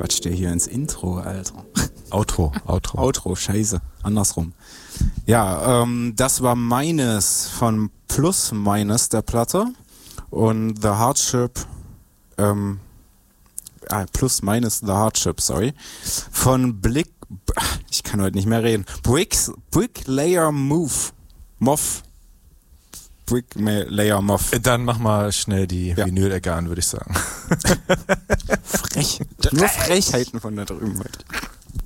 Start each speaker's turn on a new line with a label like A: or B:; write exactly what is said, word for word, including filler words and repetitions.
A: quatscht der hier ins Intro, Alter.
B: Outro, Outro.
A: Outro, scheiße, andersrum. Ja, ähm, das war Meines von Plus Minus der Platte und The Hardship, ähm, ah, Plus Minus The Hardship, sorry, von Blick, ich kann heute nicht mehr reden, Bricks, Bricklayer Move, Moff, Bricklayer Moff.
B: Dann mach mal schnell die
A: Ja.
B: Vinyl-Ecke an, würde ich sagen.
A: Frech, nur Frechheiten von da drüben heute.